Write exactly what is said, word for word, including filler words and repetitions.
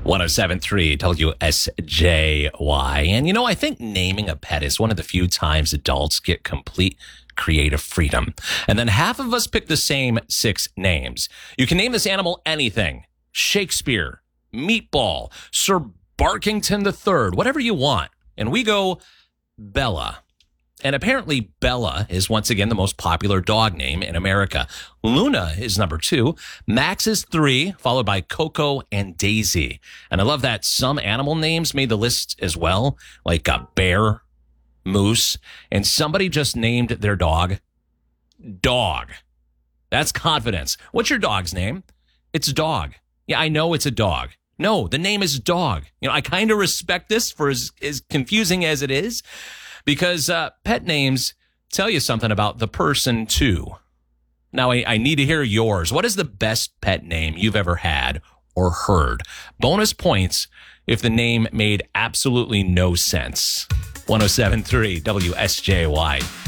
one oh seven point three W S J Y. And, you know, I think naming a pet is one of the few times adults get complete creative freedom. And then half of us pick the same six names. You can name this animal anything. Shakespeare, Meatball, Sir Barkington the Third, whatever you want. And we go Bella. And apparently Bella is once again the most popular dog name in America. Luna is number two. Max is three, followed by Coco and Daisy. And I love that some animal names made the list as well, like a bear, Moose, and somebody just named their dog Dog. That's confidence. What's your dog's name? It's Dog. Yeah, I know it's a dog. No, the name is Dog. You know, I kind of respect this for as, as confusing as it is, because uh, pet names tell you something about the person too. Now, I, I need to hear yours. What is the best pet name you've ever had or heard? Bonus points if the name made absolutely no sense. one oh seven point three W S J Y.